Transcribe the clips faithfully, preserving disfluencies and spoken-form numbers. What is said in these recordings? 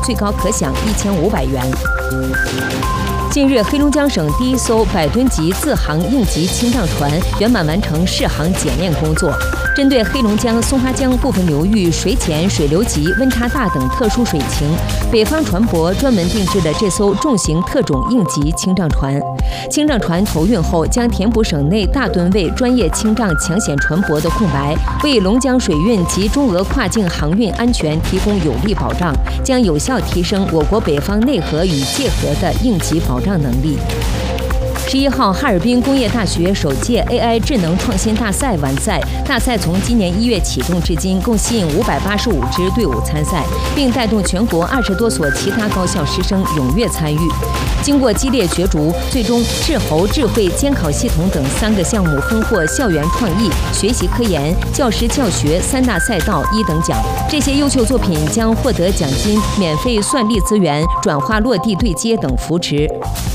最高可享一千五百元。近日，黑龙江省第一艘百吨级自航应急清障船圆满完成试航检验工作。针对黑龙江松花江部分流域水浅、水流急、温差大等特殊水情，北方船舶专门定制了这艘重型特种应急清障船。清障船投运后，将填补省内大吨位专业清障抢险船舶的空白，为龙江水运及中俄跨境航运安全提供有力保障，将有效提升我国北方内河与界河的应急保障能力。十一号，哈尔滨工业大学首届 A I 智能创新大赛完赛。大赛从今年一月启动至今，共吸引五百八十五支队伍参赛，并带动全国二十多所其他高校师生踊跃参与。经过激烈角逐，最终智侯、智慧监考系统等三个项目分获校园创意、学习科研、教师教学三大赛道一等奖。这些优秀作品将获得奖金、免费算力资源、转化落地对接等扶持。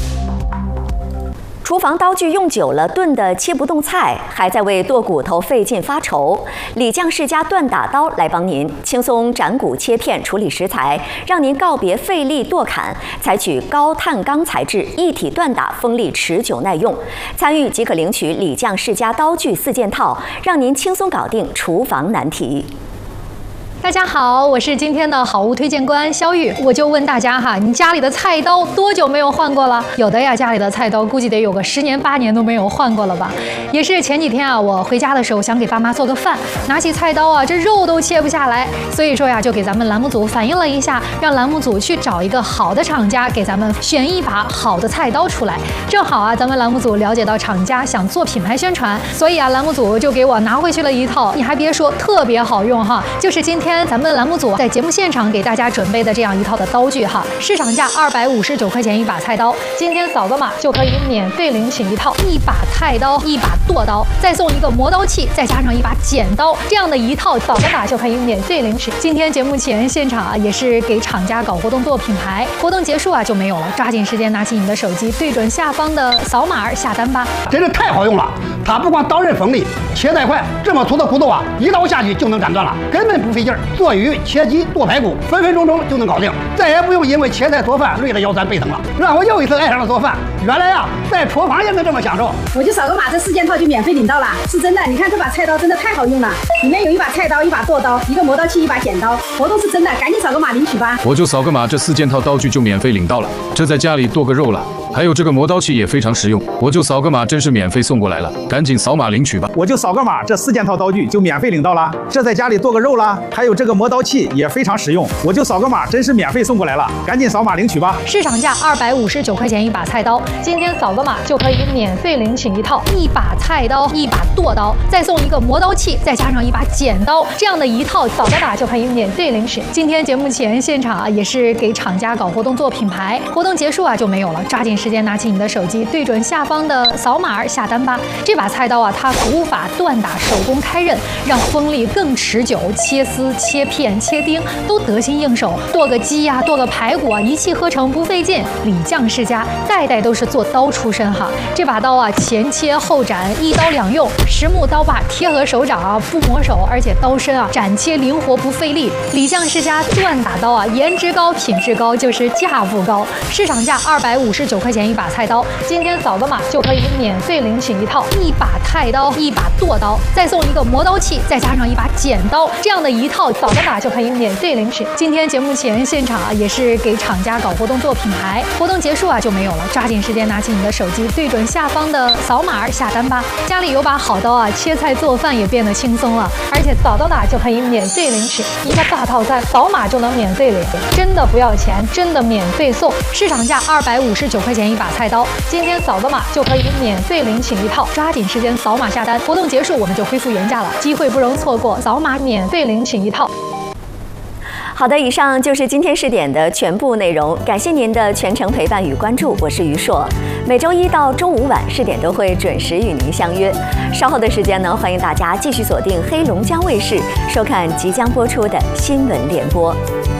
厨房刀具用久了，炖的切不动菜，还在为剁骨头费劲发愁。李酱世家断打刀来帮您轻松斩骨切片处理食材，让您告别费力剁砍，采取高碳钢材质，一体断打，锋利持久耐用。参与即可领取李酱世家刀具四件套，让您轻松搞定厨房难题。 大家好，我是今天的好物推荐官肖玉。我就问大家哈，你家里的菜刀多久没有换过了？有的呀，家里的菜刀估计得有个十年八年都没有换过了吧。也是前几天啊，我回家的时候想给爸妈做个饭，拿起菜刀啊，这肉都切不下来，所以说呀，就给咱们栏目组反映了一下，让栏目组去找一个好的厂家给咱们选一把好的菜刀出来。正好啊，咱们栏目组了解到厂家想做品牌宣传，所以啊，栏目组就给我拿回去了一套，你还别说，特别好用哈，就是今天。咱们栏目组在节目现场给大家准备的这样一套的刀具哈，市场价二百五十九块钱一把菜刀，今天扫个码就可以免费领取一套一把菜刀、一把剁刀，再送一个磨刀器，再加上一把剪刀，这样的一套扫个码就可以免费领取。今天节目前现场啊，也是给厂家搞活动做品牌，活动结束啊就没有了，抓紧时间拿起你的手机，对准下方的扫码下单吧。 真是太好用了，它不光刀刃锋利，切带快，这么粗的骨头啊，一刀下去就能斩断了，根本不费劲儿。做鱼、切鸡、剁排骨，分分钟钟就能搞定，再也不用因为切菜做饭累得腰酸背疼了，让我又一次爱上了做饭。原来呀、啊，在厨房也能这么享受。 我就扫个码，这四件套就免费领到了，是真的。你看这把菜刀真的太好用了，里面有一把菜刀、一把剁刀、一个磨刀器、一把剪刀，活动是真的，赶紧扫个码领取吧。 我就扫个码，这四件套刀具就免费领到了，这在家里剁个肉了。还有这个磨刀器也非常实用，我就扫个码，真是免费送过来了，赶紧扫码领取吧。 我就扫个码，这四件套刀具就免费领到了，这在家里剁个肉啦。还有这个磨刀器也非常实用，我就扫个码，真是免费送过来了，赶紧扫码领取吧。 市场价二百五十九块钱一把菜刀，今天扫个码就可以免费领取一套一把菜刀、一把剁刀，再送一个磨刀器，再加上一把剪刀，这样的一套扫个码就可以免费领取。今天节目前现场啊，也是给厂家搞活动做品牌，活动结束啊就没有了，抓紧时间拿起你的手机，对准下方的扫码下单吧。这把菜刀啊，它古法断打，手工开刃，让锋利更持久，切丝、切片、切丁都得心应手。剁个鸡呀、啊，剁个排骨啊，一气呵成，不费劲。李酱世家代代都是做刀出身哈，这把刀啊，前切后斩，一刀两用，实木刀把贴合手掌啊，不磨手，而且刀身啊，斩切灵活不费力。李酱世家断打刀啊，颜值高，品质高，就是价不高。市场价二百五十九块钱一把菜刀，今天扫个码就可以免费领取一套一把菜刀、一把剁刀，再送一个磨刀器，再加上一把剪刀，这样的一套扫个码就可以免费领取。今天节目前现场啊，也是给厂家搞活动做品牌，活动结束啊就没有了，抓紧时间拿起你的手机，对准下方的扫码下单吧。家里有把好刀啊，切菜做饭也变得轻松了，而且扫到哪就可以免费领取一个大套餐，扫码就能免费领，真的不要钱，真的免费送。市场价二百五十九块钱一把菜刀，今天扫个码就可以免费领取一套，抓紧时间扫码下单，活动结束我们就恢复原价了，机会不容错过，扫码免费领取一套。 好的，以上就是今天试点的全部内容，感谢您的全程陪伴与关注，我是于硕。每周一到周五晚试点都会准时与您相约。稍后的时间呢，欢迎大家继续锁定黑龙江卫视，收看即将播出的新闻联播。